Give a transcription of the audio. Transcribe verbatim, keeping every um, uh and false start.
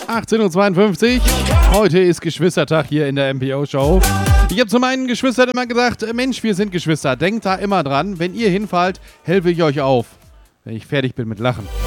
achtzehn Uhr zweiundfünfzig. Heute ist Geschwistertag hier in der M P O-Show. Ich habe zu meinen Geschwistern immer gesagt, Mensch, wir sind Geschwister. Denkt da immer dran, wenn ihr hinfallt, helfe ich euch auf. Wenn ich fertig bin mit Lachen.